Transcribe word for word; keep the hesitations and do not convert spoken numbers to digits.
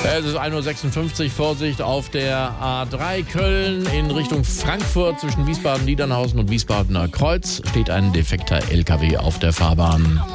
Es ist ein Uhr sechsundfünfzig, Vorsicht auf der A drei Köln in Richtung Frankfurt zwischen Wiesbaden-Niedernhausen und Wiesbadener Kreuz steht ein defekter L K W auf der Fahrbahn.